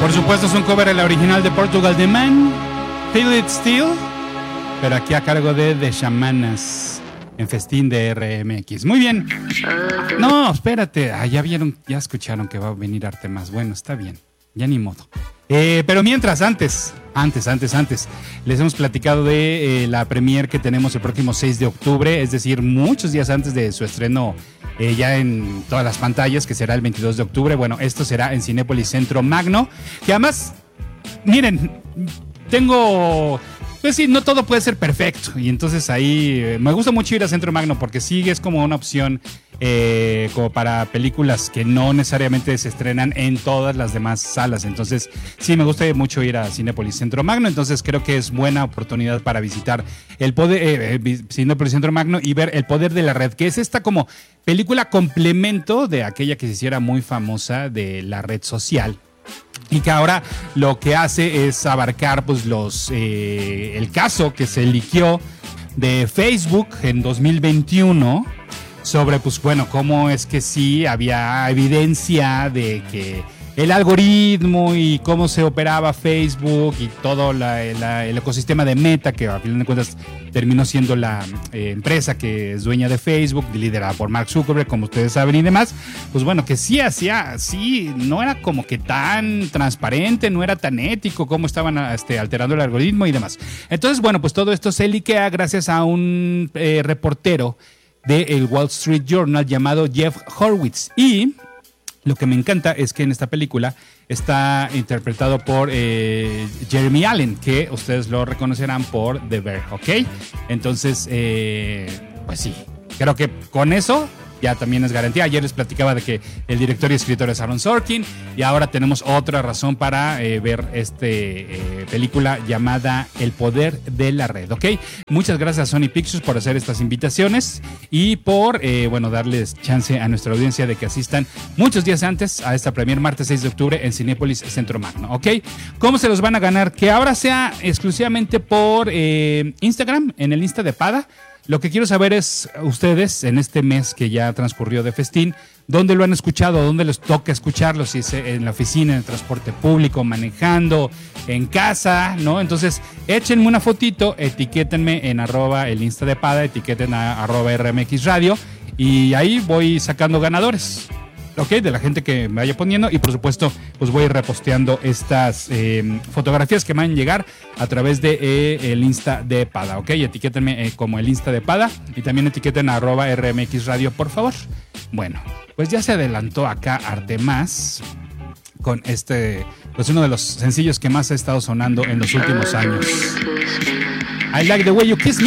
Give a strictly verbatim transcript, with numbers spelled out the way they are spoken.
Por supuesto es un cover de la original de Portugal The Man, Feel It Still, pero aquí a cargo de The Shamanas en Festín de R M X. Muy bien. No, espérate. Ah, ya vieron, ya escucharon que va a venir arte más. Bueno, está bien. Ya ni modo. Eh, pero mientras, antes, antes, antes, antes, les hemos platicado de eh, la premier que tenemos el próximo seis de octubre, es decir, muchos días antes de su estreno eh, ya en todas las pantallas, que será el veintidós de octubre. Bueno, esto será en Cinépolis Centro Magno, que además, miren, tengo... Pues sí, no todo puede ser perfecto. Y entonces ahí eh, me gusta mucho ir a Centro Magno porque sí es como una opción eh, como para películas que no necesariamente se estrenan en todas las demás salas. Entonces sí me gusta mucho ir a Cinépolis Centro Magno. Entonces creo que es buena oportunidad para visitar el poder, eh, eh, Cinépolis Centro Magno y ver El Poder de la Red, que es esta como película complemento de aquella que se hiciera muy famosa de La Red Social. Y que ahora lo que hace es abarcar pues los eh, el caso que se liqueó de Facebook en dos mil veintiuno sobre pues bueno cómo es que sí había evidencia de que el algoritmo y cómo se operaba Facebook y todo la, la, el ecosistema de Meta, que a fin de cuentas terminó siendo la eh, empresa que es dueña de Facebook, liderada por Mark Zuckerberg, como ustedes saben y demás, pues bueno, que sí hacía, sí, no era como que tan transparente, no era tan ético cómo estaban este, alterando el algoritmo y demás. Entonces, bueno, pues todo esto se liquea gracias a un eh, reportero del Wall Street Journal llamado Jeff Horowitz. Y lo que me encanta es que en esta película está interpretado por eh, Jeremy Allen, que ustedes lo reconocerán por The Bear, ¿ok? Entonces, eh, pues sí, creo que con eso ya también es garantía. Ayer les platicaba de que el director y escritor es Aaron Sorkin y ahora tenemos otra razón para eh, ver esta eh, película llamada El Poder de la Red, ¿ok? Muchas gracias a Sony Pictures por hacer estas invitaciones y por, eh, bueno, darles chance a nuestra audiencia de que asistan muchos días antes a esta premier martes seis de octubre en Cinépolis Centro Magno, ¿ok? ¿Cómo se los van a ganar? Que ahora sea exclusivamente por eh, Instagram, en el Insta de Pada. Lo que quiero saber es ustedes, en este mes que ya transcurrió de festín, ¿dónde lo han escuchado? ¿Dónde les toca escucharlo? Si es en la oficina, en el transporte público, manejando, en casa, ¿no? Entonces, échenme una fotito, etiquétenme en arroba el Insta de Pada, etiqueten a arroba R M X Radio y ahí voy sacando ganadores. Ok, de la gente que me vaya poniendo y por supuesto pues voy reposteando estas eh, fotografías que me van a llegar a través de eh, el Insta de Pada, ok, etiquétenme eh, como el Insta de Pada y también etiqueten a arroba R M X Radio, por favor. Bueno, pues ya se adelantó acá Artemás con este, pues uno de los sencillos que más ha estado sonando en los últimos años. I Like the Way You Kiss Me.